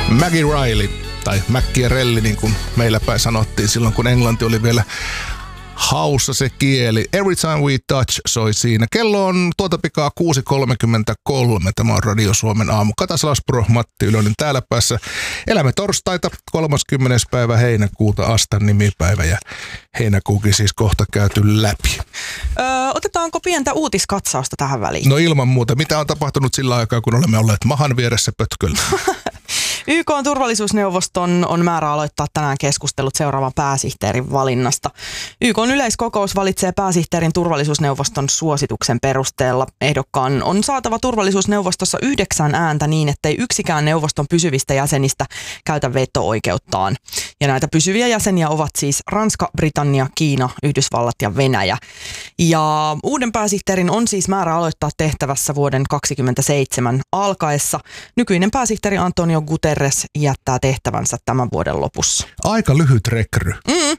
Maggie Riley, tai Mäkkiä-relli, niin kuin meillä päin sanottiin silloin, kun englanti oli vielä haussa se kieli. Every Time We Touch soi siinä. Kello on tuota pikaa 6.33. Tämä on Radio Suomen aamu. Kata Salaspuro, Matti Ylönen täällä päässä. Elämme torstaita, 30. päivä heinäkuuta, Astan nimipäivä, ja heinäkuukin siis kohta käyty läpi. Otetaanko pientä uutiskatsausta tähän väliin? No ilman muuta. Mitä on tapahtunut sillä aikaa, kun olemme olleet mahan vieressä pötköllä? YK:n turvallisuusneuvoston on määrä aloittaa tänään keskustelut seuraavan pääsihteerin valinnasta. YK:n yleiskokous valitsee pääsihteerin turvallisuusneuvoston suosituksen perusteella. Ehdokkaan on saatava turvallisuusneuvostossa 9 ääntä niin, ettei yksikään neuvoston pysyvistä jäsenistä käytä veto-oikeuttaan. Ja näitä pysyviä jäseniä ovat siis Ranska, Britannia, Kiina, Yhdysvallat ja Venäjä. Ja uuden pääsihteerin on siis määrä aloittaa tehtävässä vuoden 2027 alkaessa. Nykyinen pääsihteeri Antonio Guterres jättää tehtävänsä tämän vuoden lopussa. Aika lyhyt rekry.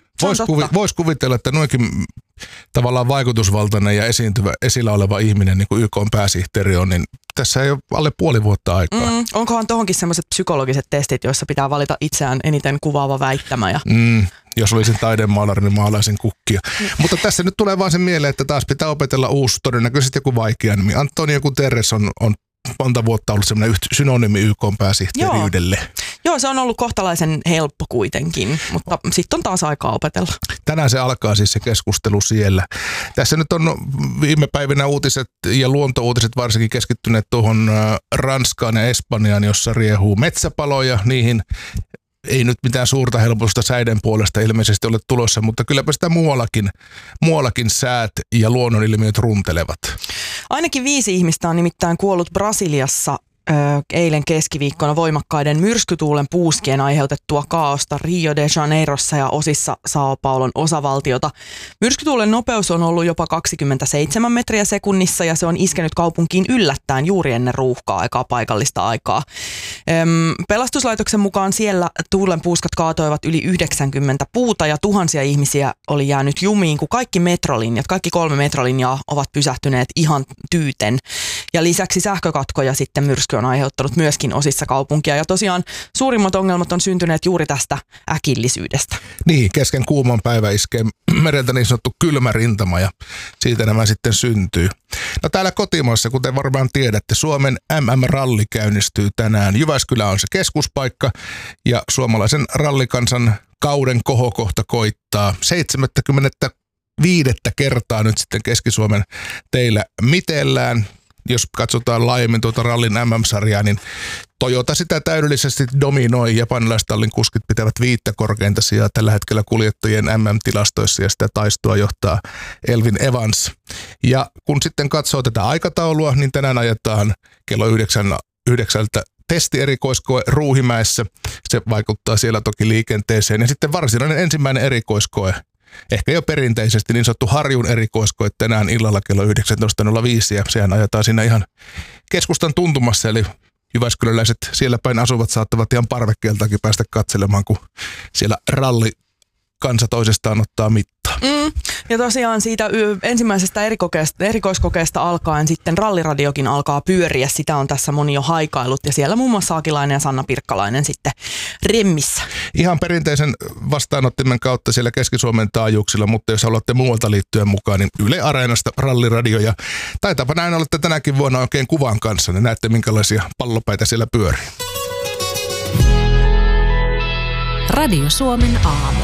Vois kuvitella, että noinkin tavallaan vaikutusvaltainen ja esillä oleva ihminen, niin kuin YK:n pääsihteeri on, niin tässä ei ole alle puoli vuotta aikaa. Onkohan tohonkin sellaiset psykologiset testit, joissa pitää valita itseään eniten kuvaava väittämä? Ja... Jos olisin taidemaalari, niin maalaisin kukkia. Mutta tässä nyt tulee vaan se mieleen, että taas pitää opetella uusi, todennäköisesti joku vaikea nimi. Antonio Guterres on monta vuotta ollut semmoinen synonyymi YK:n pääsihteeriydelle. Joo, se on ollut kohtalaisen helppo kuitenkin, mutta sitten on taas aikaa opetella. Tänään se alkaa siis se keskustelu siellä. Tässä nyt on viime päivinä uutiset ja luontouutiset varsinkin keskittyneet tuohon Ranskaan ja Espanjaan, jossa riehuu metsäpaloja. Niihin ei nyt mitään suurta helpotusta säiden puolesta ilmeisesti ole tulossa, mutta kylläpä sitä muuallakin säät ja luonnonilmiöt runtelevat. Ainakin 5 ihmistä on nimittäin kuollut Brasiliassa eilen keskiviikkona voimakkaiden myrskytuulen puuskien aiheutettua kaaosta Rio de Janeirossa ja osissa Sao Paulon osavaltiota. Myrskytuulen nopeus on ollut jopa 27 metriä sekunnissa ja se on iskenyt kaupunkiin yllättäen juuri ennen ruuhka-aikaa, paikallista aikaa. Pelastuslaitoksen mukaan siellä tuulen puuskat kaatoivat yli 90 puuta ja tuhansia ihmisiä oli jäänyt jumiin, kun kaikki 3 metrolinjaa ovat pysähtyneet ihan tyyten. Ja lisäksi sähkökatkoja sitten myrsky on aiheuttanut myöskin osissa kaupunkia. Ja tosiaan suurimmat ongelmat on syntyneet juuri tästä äkillisyydestä. Niin, kesken kuuman päivä iskee mereltä niin sanottu kylmä rintama ja siitä nämä sitten syntyy. No täällä kotimaassa, kuten varmaan tiedätte, Suomen MM-ralli käynnistyy tänään. Jyväskylä on se keskuspaikka ja suomalaisen rallikansan kauden kohokohta koittaa 75. kertaa nyt sitten Keski-Suomen teillä mitellään. Jos katsotaan laajemmin tuota rallin MM-sarjaa, niin Toyota sitä täydellisesti dominoi. Japanilaistallin kuskit pitävät 5 korkeinta sijaa tällä hetkellä kuljettajien MM-tilastoissa ja sitä taistoa johtaa Elvin Evans. Ja kun sitten katsoo tätä aikataulua, niin tänään ajetaan kello 9 testierikoiskoe Ruuhimäessä. Se vaikuttaa siellä toki liikenteeseen. Ja sitten varsinainen ensimmäinen erikoiskoe, ehkä jo perinteisesti niin sanottu Harjun erikoiskoe tänään illalla kello 19.05 ja sehän ajetaan siinä ihan keskustan tuntumassa, eli jyväskyläläiset siellä päin asuvat saattavat ihan parvekkeeltakin päästä katselemaan, kun siellä ralli kansa toisestaan ottaa mittaa. Ja tosiaan siitä ensimmäisestä erikoiskokeesta alkaen sitten ralliradiokin alkaa pyöriä. Sitä on tässä moni jo haikailut ja siellä muun muassa Aakilainen ja Sanna Pirkkalainen sitten remmissä. Ihan perinteisen vastaanottimen kautta siellä Keski-Suomen taajuuksilla, mutta jos haluatte muualta liittyä mukaan, niin Yle Areenasta ralliradio ja taitaapa näin olette tänäkin vuonna oikein kuvan kanssa, niin näette minkälaisia pallopäitä siellä pyörii. Radio Suomen aamu.